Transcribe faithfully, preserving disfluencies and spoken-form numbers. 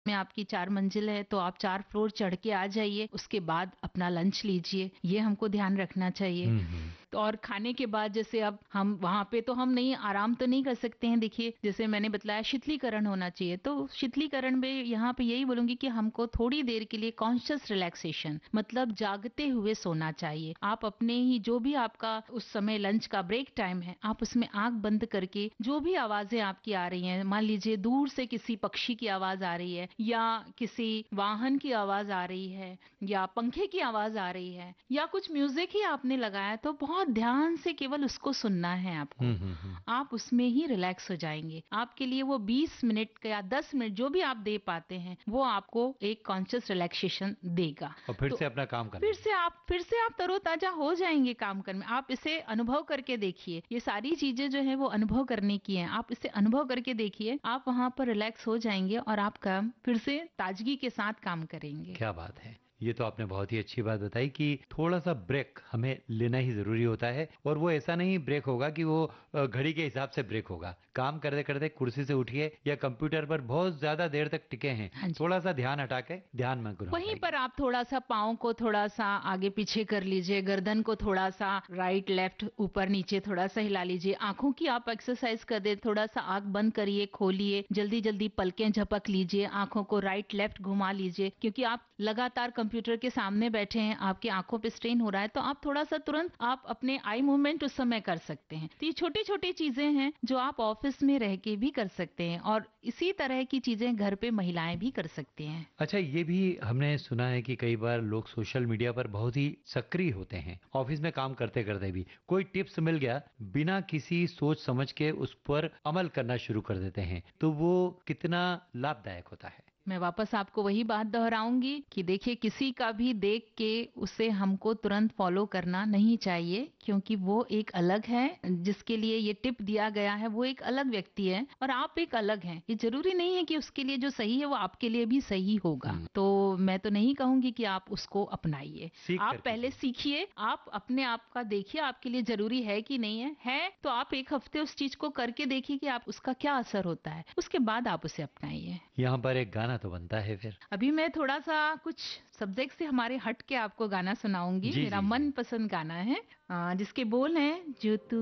में आपकी चार मंजिल है तो आप चार फ्लोर चढ़ के आ जाइए, उसके बाद अपना लंच लीजिए, ये हमको ध्यान रखना चाहिए। हम्म हम्म। तो और खाने के बाद जैसे अब हम वहाँ पे तो हम नहीं आराम तो नहीं कर सकते हैं। देखिए जैसे मैंने बतलाया शीतलीकरण होना चाहिए, तो शीतलीकरण में यहाँ पे यही बोलूंगी कि हमको थोड़ी देर के लिए कॉन्शियस रिलैक्सेशन मतलब जागते हुए सोना चाहिए। आप अपने ही जो भी आपका उस समय लंच का ब्रेक टाइम है, आप उसमें आंख बंद करके जो भी आवाजें आपकी आ रही हैं, मान लीजिए दूर से किसी पक्षी की आवाज आ रही है या किसी वाहन की आवाज आ रही है या पंखे की आवाज आ रही है या कुछ म्यूजिक ही आपने लगाया, तो बहुत ध्यान से केवल उसको सुनना है आपको। हम्म हम्म हम्म। आप उसमें ही रिलैक्स हो जाएंगे। आपके लिए वो बीस मिनट या दस मिनट जो भी आप दे पाते हैं वो आपको एक कॉन्शियस रिलैक्सेशन देगा। और फिर तो से अपना काम फिर करना। से आप फिर से आप तरोताजा हो जाएंगे काम करने में। आप इसे अनुभव करके देखिए, ये सारी चीजें जो है वो अनुभव करने की हैं। आप इसे अनुभव करके देखिए, आप वहां पर रिलैक्स हो जाएंगे और आप काम फिर से ताजगी के साथ काम करेंगे। क्या बात है, ये तो आपने बहुत ही अच्छी बात बताई कि थोड़ा सा ब्रेक हमें लेना ही जरूरी होता है। और वो ऐसा नहीं ब्रेक होगा कि वो अ, घड़ी के हिसाब से ब्रेक होगा। काम करते करते कुर्सी से उठिए या कंप्यूटर पर बहुत ज्यादा देर तक टिके हैं, हाँ जी, थोड़ा सा ध्यान हटा के ध्यान मग्न हो वहीं जाइए। पर आप थोड़ा सा पाँव को थोड़ा सा आगे पीछे कर लीजिए, गर्दन को थोड़ा सा राइट लेफ्ट ऊपर नीचे थोड़ा सा हिला लीजिए। आंखों की आप एक्सरसाइज कर दे, थोड़ा सा आंख बंद करिए, खोलिए, जल्दी जल्दी पलकें झपक लीजिए, आंखों को राइट लेफ्ट घुमा लीजिए। क्योंकि आप लगातार कंप्यूटर के सामने बैठे हैं, आपकी आंखों पे स्ट्रेन हो रहा है, तो आप थोड़ा सा तुरंत आप अपने आई मूवमेंट उस समय कर सकते हैं। तो ये छोटी छोटी चीजें हैं जो आप ऑफिस में रह के भी कर सकते हैं और इसी तरह की चीजें घर पे महिलाएं भी कर सकती हैं। अच्छा, ये भी हमने सुना है कि कई बार लोग सोशल मीडिया पर बहुत ही सक्रिय होते हैं, ऑफिस में काम करते करते भी कोई टिप्स मिल गया, बिना किसी सोच समझ के उस पर अमल करना शुरू कर देते हैं, तो वो कितना लाभदायक होता है? मैं वापस आपको वही बात दोहराऊंगी कि देखिए किसी का भी देख के उसे हमको तुरंत फॉलो करना नहीं चाहिए, क्योंकि वो एक अलग है, जिसके लिए ये टिप दिया गया है वो एक अलग व्यक्ति है और आप एक अलग हैं। ये जरूरी नहीं है कि उसके लिए जो सही है वो आपके लिए भी सही होगा। हम्म। तो मैं तो नहीं कहूंगी कि आप उसको अपनाइए। सीख कर आप पहले कीजिए। सीखिए, आप अपने आप का देखिए आपके लिए जरूरी है कि नहीं है है तो आप एक हफ्ते उस चीज को करके देखिए कि आप उसका क्या असर होता है, उसके बाद आप उसे अपनाइए। यहाँ पर एक गाना तो बनता है फिर। अभी मैं थोड़ा सा कुछ सब्जेक्ट से हमारे हट के आपको गाना सुनाऊंगी। जी मेरा जी जी। मनपसंद गाना है, अ, जिसके बोल हैं, जो तू